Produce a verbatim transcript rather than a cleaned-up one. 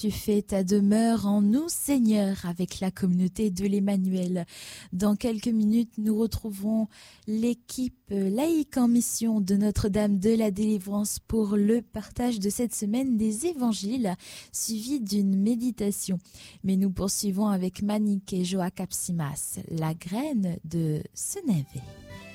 tu fais ta demeure en nous, Seigneur, avec la communauté de l'Emmanuel. Dans quelques minutes, nous retrouvons l'équipe laïque en mission de Notre-Dame de la Délivrance pour le partage de cette semaine des évangiles, suivi d'une méditation. Mais nous poursuivons avec Manick et Joa Capsimas, la graine de Senavé.